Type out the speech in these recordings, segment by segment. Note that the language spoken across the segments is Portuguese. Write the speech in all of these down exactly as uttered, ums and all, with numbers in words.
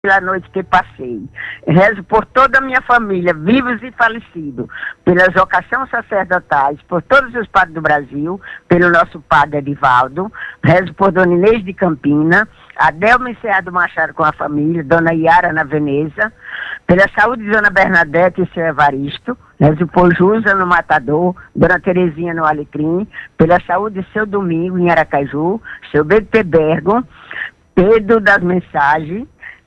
pela noite que passei. Rezo por toda a minha família, vivos e falecidos, pelas vocações sacerdotais, por todos os padres do Brasil, pelo nosso padre Edivaldo. Rezo por Dona Inês de Campina, Adelma Enseado Machado com a família, Dona Iara na Veneza, pela saúde de Dona Bernadette e seu Evaristo. Rezo por Jusa no Matador, Dona Terezinha no Alecrim, pela saúde de seu Domingo em Aracaju, seu B T Bergo, Pedro das Mensagens,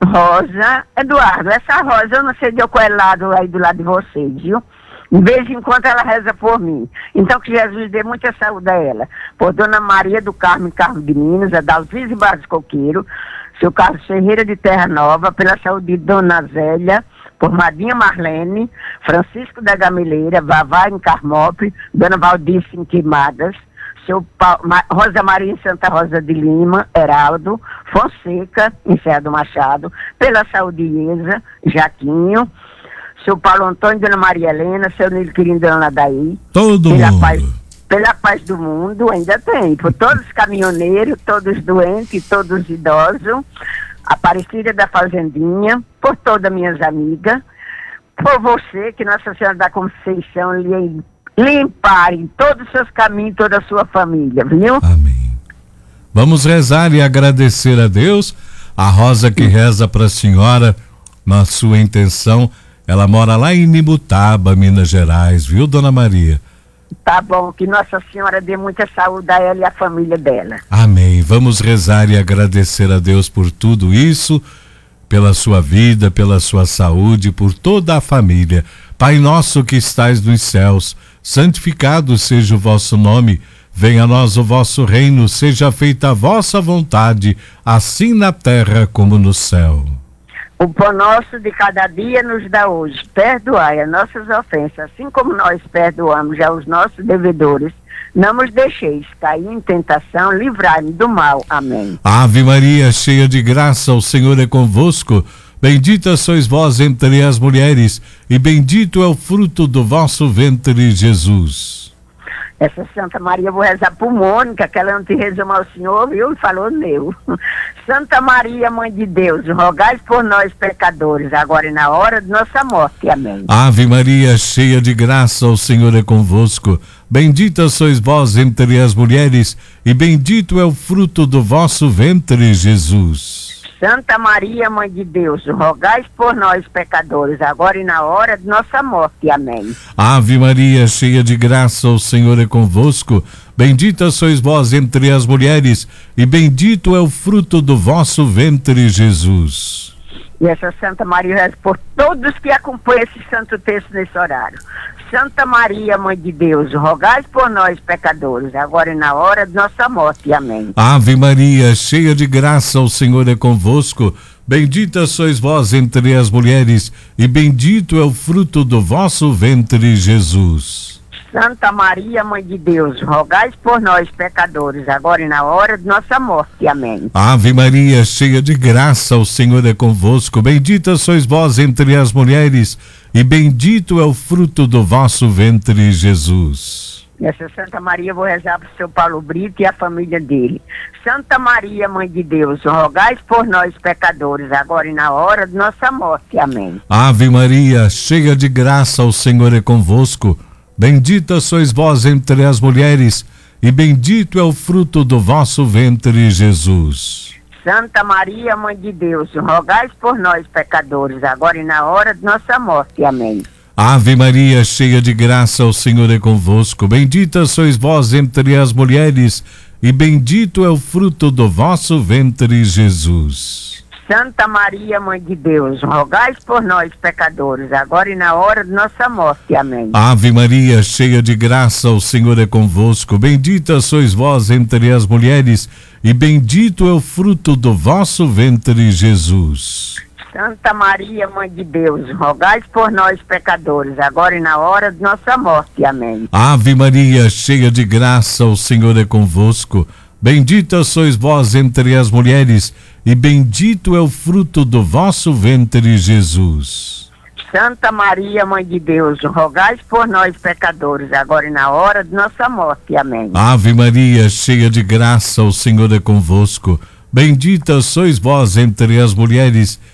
Rosa, Eduardo, essa Rosa, eu não sei de qual é lado aí do lado de vocês, viu? De vez em quando ela reza por mim. Então que Jesus dê muita saúde a ela. Por Dona Maria do Carmo, Carmo de Minas, Adalvise Barros Coqueiro, seu Carlos Ferreira de Terra Nova, pela saúde de Dona Zélia, por Madinha Marlene, Francisco da Gameleira, Vavá em Carmópolis, Dona Valdice em Queimadas, seu pa... Rosa Maria em Santa Rosa de Lima, Heraldo, Fonseca, em Serra do Machado, pela saúde Iesa, Jaquinho, seu Paulo Antônio, Dona Maria Helena, seu Nilo Quirino, Dona Daí. Todo pela mundo. Paz, pela paz do mundo, ainda tem, por todos os caminhoneiros, todos doentes, todos idosos, Aparecida da Fazendinha, por todas minhas amigas, por você, que Nossa Senhora da Conceição lhe limpar em todos os seus caminhos, toda a sua família, viu? Amém. Vamos rezar e agradecer a Deus. A Rosa que reza para a senhora, na sua intenção, ela mora lá em Nimutaba, Minas Gerais, viu, Dona Maria? Tá bom, que Nossa Senhora dê muita saúde a ela e a família dela. Amém. Vamos rezar e agradecer a Deus por tudo isso, pela sua vida, pela sua saúde, por toda a família. Pai nosso que estais nos céus, santificado seja o vosso nome, venha a nós o vosso reino, seja feita a vossa vontade, assim na terra como no céu. O pão nosso de cada dia nos dá hoje, perdoai as nossas ofensas, assim como nós perdoamos já os nossos devedores. Não nos deixeis cair em tentação, livrai-nos do mal. Amém. Ave Maria, cheia de graça, o Senhor é convosco. Bendita sois vós entre as mulheres, e bendito é o fruto do vosso ventre, Jesus. Essa Santa Maria, eu vou rezar por Mônica, que ela não te rezou ao Senhor, viu? E falou meu. Santa Maria, Mãe de Deus, rogai por nós pecadores, agora e na hora de nossa morte. Amém. Ave Maria, cheia de graça, o Senhor é convosco. Bendita sois vós entre as mulheres, e bendito é o fruto do vosso ventre, Jesus. Santa Maria, Mãe de Deus, rogai por nós pecadores, agora e na hora de nossa morte. Amém. Ave Maria, cheia de graça, o Senhor é convosco. Bendita sois vós entre as mulheres, e bendito é o fruto do vosso ventre, Jesus. E essa Santa Maria reza por todos que acompanham esse santo texto nesse horário. Santa Maria, Mãe de Deus, rogai por nós pecadores, agora e na hora de nossa morte. Amém. Ave Maria, cheia de graça, o Senhor é convosco. Bendita sois vós entre as mulheres, e bendito é o fruto do vosso ventre, Jesus. Santa Maria, Mãe de Deus, rogai por nós pecadores, agora e na hora de nossa morte. Amém. Ave Maria, cheia de graça, o Senhor é convosco. Bendita sois vós entre as mulheres, e bendito é o fruto do vosso ventre, Jesus. Nessa Santa Maria eu vou rezar para o seu Paulo Brito e a família dele. Santa Maria, Mãe de Deus, rogai por nós pecadores, agora e na hora de nossa morte. Amém. Ave Maria, cheia de graça, o Senhor é convosco. Bendita sois vós entre as mulheres, e bendito é o fruto do vosso ventre, Jesus. Santa Maria, Mãe de Deus, rogai por nós pecadores, agora e na hora de nossa morte. Amém. Ave Maria, cheia de graça, o Senhor é convosco. Bendita sois vós entre as mulheres, e bendito é o fruto do vosso ventre, Jesus. Santa Maria, Mãe de Deus, rogai por nós pecadores, agora e na hora de nossa morte. Amém. Ave Maria, cheia de graça, o Senhor é convosco. Bendita sois vós entre as mulheres, e bendito é o fruto do vosso ventre, Jesus. Santa Maria, Mãe de Deus, rogai por nós pecadores, agora e na hora de nossa morte. Amém. Ave Maria, cheia de graça, o Senhor é convosco. Bendita sois vós entre as mulheres, e bendito é o fruto do vosso ventre, Jesus. Santa Maria, Mãe de Deus, rogai por nós pecadores, agora e na hora de nossa morte. Amém. Ave Maria, cheia de graça, o Senhor é convosco. Bendita sois vós entre as mulheres,